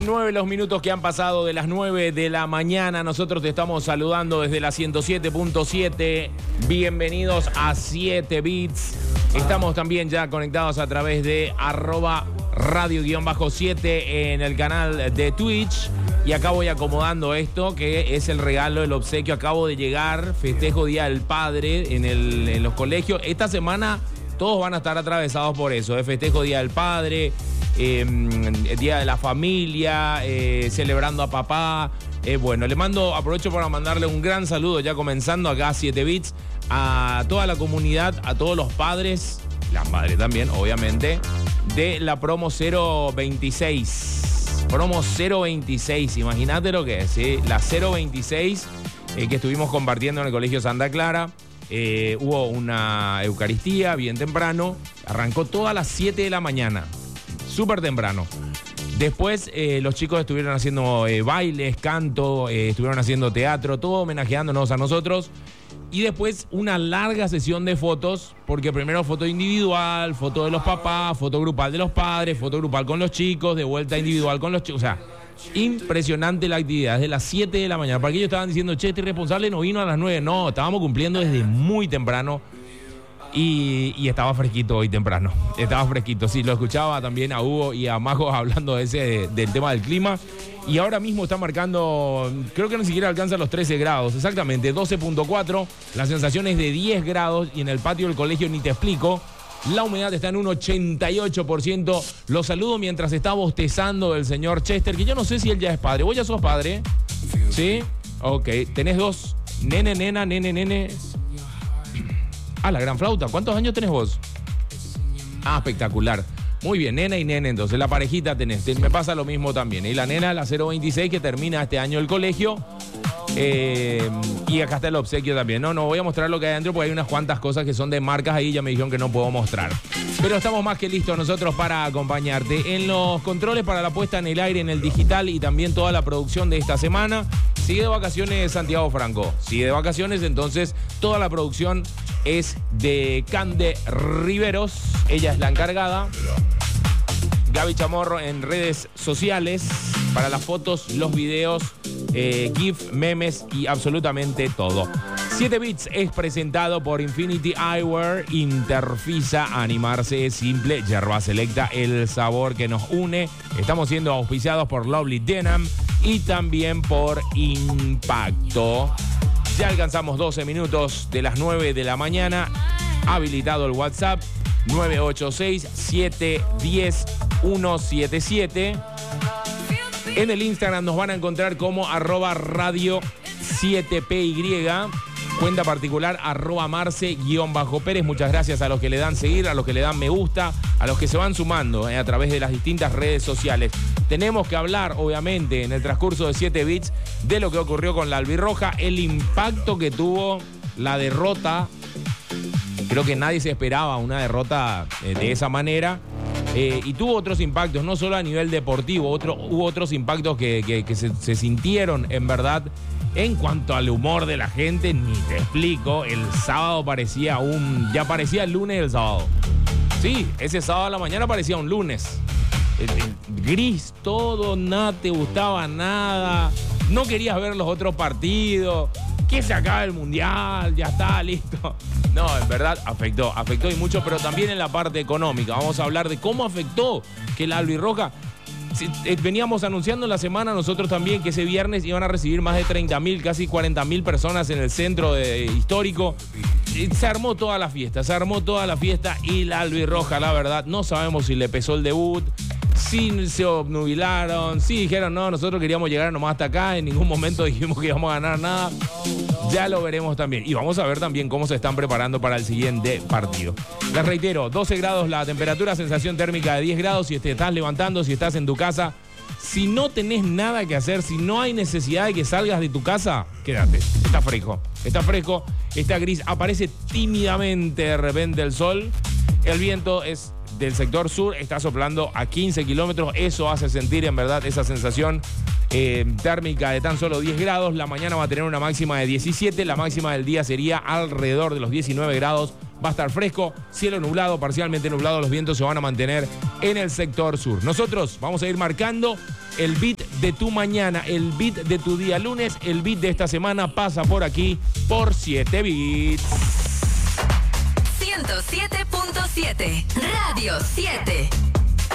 9 los minutos que han pasado de las 9 de la mañana. Nosotros te estamos saludando desde la 107.7. Bienvenidos a 7 Bits. Estamos también ya conectados a través de @radio_7 en el canal de Twitch. Y acá voy acomodando esto, que es el regalo, el obsequio. Acabo de llegar, festejo Día del Padre en los colegios. Esta semana todos van a estar atravesados por eso. Festejo Día del Padre, Día de la Familia, celebrando a papá. Bueno, aprovecho para mandarle un gran saludo, ya comenzando acá a 7 Bits, a toda la comunidad, a todos los padres, las madres también, obviamente, de la promo 026. Promo 026, imagínate lo que es, ¿sí? La 026 que estuvimos compartiendo en el Colegio Santa Clara. Hubo una Eucaristía bien temprano, arrancó todas las 7 de la mañana, súper temprano. Después los chicos estuvieron haciendo bailes, canto, estuvieron haciendo teatro, todo homenajeándonos a nosotros. Y después una larga sesión de fotos, porque primero foto individual, foto de los papás, foto grupal de los padres, foto grupal con los chicos, de vuelta individual con los chicos. O sea, impresionante la actividad, desde las 7 de la mañana. Para que ellos estaban diciendo, che, este responsable no vino a las 9. No, estábamos cumpliendo desde muy temprano. Y estaba fresquito hoy temprano. Estaba fresquito, sí, lo escuchaba también a Hugo y a Majo hablando del tema del clima. Y ahora mismo está marcando, creo que ni siquiera alcanza los 13 grados, exactamente, 12.4. La sensación es de 10 grados y en el patio del colegio ni te explico. La humedad está en un 88%. Lo saludo mientras está bostezando el señor Chester, que yo no sé si él ya es padre. ¿Vos ya sos padre? ¿Sí? Ok, tenés dos. Nene, nena, nene, nene. Ah, la gran flauta. ¿Cuántos años tenés vos? Ah, espectacular. Muy bien, nena y nene, entonces la parejita tenés. Me pasa lo mismo también. Y la nena, la 026, que termina este año el colegio. Y acá está el obsequio también. No voy a mostrar lo que hay adentro porque hay unas cuantas cosas que son de marcas ahí. Ya me dijeron que no puedo mostrar. Pero estamos más que listos nosotros para acompañarte. En los controles para la puesta en el aire, en el digital y también toda la producción de esta semana. Sigue de vacaciones Santiago Franco. Sigue de vacaciones, entonces toda la producción es de Cande Riveros. Ella es la encargada. Gaby Chamorro en redes sociales para las fotos, los videos, GIF, memes y absolutamente todo. 7 Bits es presentado por Infinity Eyewear, Interfisa, animarse es simple, yerba selecta, el sabor que nos une. Estamos siendo auspiciados por Lovely Denim y también por Impacto. Ya alcanzamos 12 minutos de las 9 de la mañana. Habilitado el WhatsApp 986-710-177. En el Instagram nos van a encontrar como @radio7py. Cuenta particular @marce_pérez. Muchas gracias a los que le dan seguir, a los que le dan me gusta, a los que se van sumando a través de las distintas redes sociales. Tenemos que hablar, obviamente, en el transcurso de 7 Bits de lo que ocurrió con la albirroja, el impacto que tuvo la derrota. Creo que nadie se esperaba una derrota de esa manera. Y tuvo otros impactos, no solo a nivel deportivo, hubo otros impactos que se sintieron en verdad. En cuanto al humor de la gente, ni te explico. El sábado ya parecía el lunes del sábado. Sí, ese sábado a la mañana parecía un lunes. El gris todo, nada te gustaba nada. No querías ver los otros partidos. Que se acabe el mundial, ya está, listo. No, en verdad afectó y mucho, pero también en la parte económica. Vamos a hablar de cómo afectó que la albirroja. Veníamos anunciando en la semana nosotros también que ese viernes iban a recibir más de 30.000, casi 40.000 personas en el centro histórico. Se armó toda la fiesta y la albirroja, la verdad, no sabemos si le pesó el debut, si se obnubilaron, si dijeron no, nosotros queríamos llegar nomás hasta acá, en ningún momento dijimos que íbamos a ganar nada. Ya lo veremos también. Y vamos a ver también cómo se están preparando para el siguiente partido. Les reitero, 12 grados la temperatura, sensación térmica de 10 grados. Si te estás levantando, si estás en tu casa, si no tenés nada que hacer, si no hay necesidad de que salgas de tu casa, quédate. Está fresco, está gris. Aparece tímidamente de repente el sol. El viento es del sector sur, está soplando a 15 kilómetros. Eso hace sentir en verdad esa sensación térmica de tan solo 10 grados. La mañana va a tener una máxima de 17. La máxima del día sería alrededor de los 19 grados va a estar fresco, cielo nublado, parcialmente nublado, los vientos se van a mantener en el sector sur. Nosotros vamos a ir marcando el beat de tu mañana, el beat de tu día lunes, el beat de esta semana pasa por aquí por 7 Bits. 107.7 Radio 7.